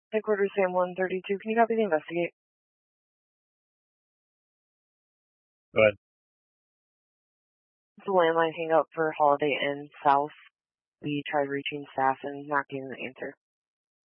Headquarters Sam 132. Can you copy the investigate? Go ahead. It's a landline hang up for Holiday Inn South. We tried reaching staff and not getting an answer.